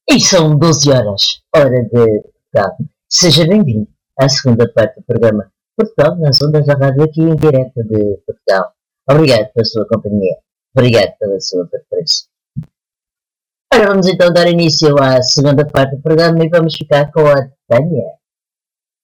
E são 12 horas, hora de Portugal. Seja bem-vindo à segunda parte do programa Portugal nas ondas da rádio aqui em direto de Portugal. Obrigado pela sua companhia. Obrigado pela sua preferência. Ora, vamos então dar início à segunda parte do programa e vamos ficar com a Tânia.